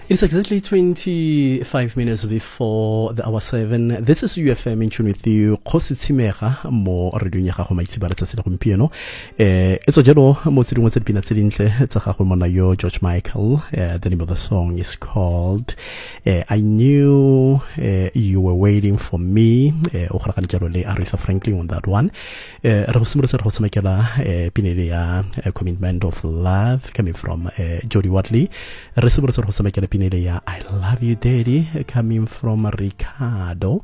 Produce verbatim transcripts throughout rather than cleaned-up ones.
It's exactly twenty-five minutes before the hour seven. This is U F M in tune with you. Kgosi Tshimega mo radio ya gago maitseba letsatsi la gompieno. Eh etso jalo mo tsedingwe tse dipina tse dintle tsa gago mona yo George Michael. Uh, the name of the song is called uh, I Knew uh, You Were Waiting for Me. O gora kana jalo le Aretha Franklin on that one. Eh re go simolosa re go tsamekela pina ya Commitment of Love coming from uh, Jody Watley. Re simolosa re go tsamekela I Love You Daddy coming from Ricardo.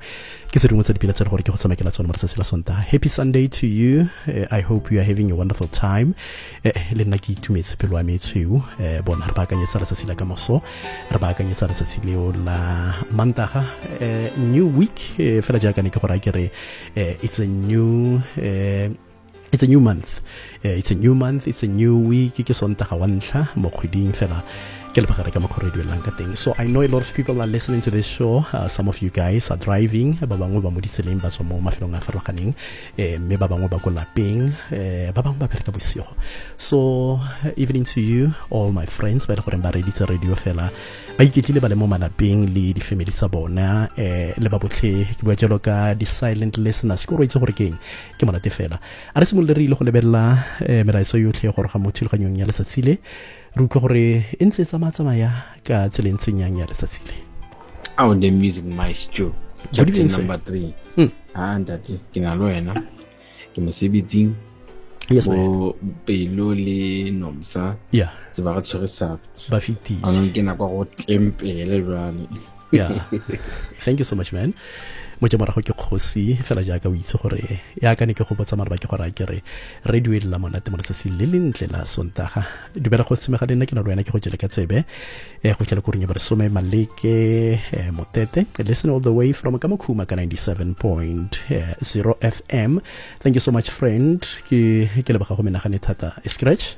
Happy Sunday to you. uh, I hope you are having a wonderful time. Le nna ke itumetse pelo wa me tshweu bona re baakanyetsa letsatsi la kamoso re baakanyetsa letsatsi leo la Mantaga, new week fela jaaka ne ke gore ke re it's a new uh, It's a new month. Uh, it's a new month. It's a new week. Ke Sontaga wa ntlha mo kgweding fela ke le bagara ka mo radio lang ka teng. So I know a lot of people are listening to this show. Uh, some of you guys are driving. Ba bangwe ba mo ditseleng ba tswa mo mafelong a farologaneng. Eh mme ba bangwe ba go lapeng. Eh ba bangwe ba bereka bosigo. So evening to you, all my friends. Ba le gore ba reditse radio fela. Ba iketlile ba le mo malapeng le di family tsa bona. Eh le ba botlhe ke bua jalo ka di silent listeners. Go roitse gore keng ke monate fela. A re simolole re ile go lebella melaetsa yotlhe gore ga mo thulaganyong ya letsatsi le re utlwa gore e ntse tsa matsamaya ka tseleng tsenyang ya letsatsi le. Our the music maestro chapter number three. Hmm. Ah ndati ke na lo wena ke mosebetsing. Yes mo pelo le nomsa. Yeah. Se ba ga tshwere saft. Ba fitile. Ana ke na kwa go tempele rane. Yeah. Thank you so much, man. Mo ke mara go ke kgosi fela jaaka o itse gore ya ka ne ke go botsa mara ba ke gore a kere radio e la monate mo letsatsi le lentle la Sontaga. Dibela go tsimega le nna ke na le wena ke go jela ka tsebe e go tshela gore nya ba re some maleke motete. Listen all the way from Kamakuma ka ninety-seven point zero F M. Thank you so much, friend. Ke ke le ba go menagane thata Scratch.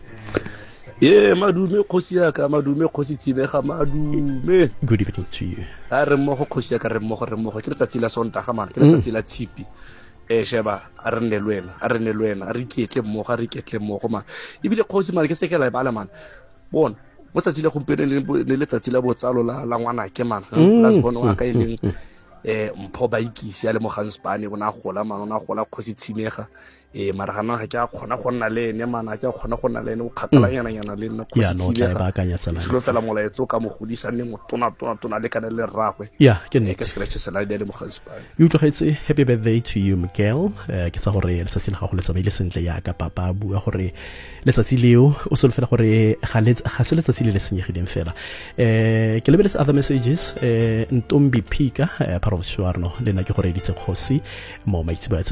Yeah, madume khosi ya ka madume khosi Tshimega madume. Good evening to you. A re mo go khosi ya ka re mo go re mo go ke letsatsi la Sontaga man ke letsatsi la tshipi. Eh sheba a re ne lwena a re ne lwena a re iketle mo ga re iketle mo go man. Ibile khosi man ke se ke la bala man. Bona mo tsatsi la gompene le letsatsi la botsalo la la ngwana ke man. La se bona wa ka ileng eh mpho ba ikisi ya le mo Ganspan bona gola man ona gola khosi Tshimega. Eh mara gana ga ke a khona go nna le ene mana ke a khona go nna le ene o kgakala yana yana le nna ya no tla ba kanya tsala lo fela molaetso ka mo godisa ne mo tona tona tona le kana le rragwe ya ke ne ke scratch se la ile mo Ganspan. You tlogetse happy birthday to you Miguel. Ke tsa gore letsatsi la gago le tsamaile sentle ya ka papa bua gore letsatsi leo o se le fela gore ga le ga se letsatsi le le senyegileng fela. Eh ke lebeletse other messages. Eh Ntombi Pika part of Shwarno le nna ke gore ditse kgosi mo maitseba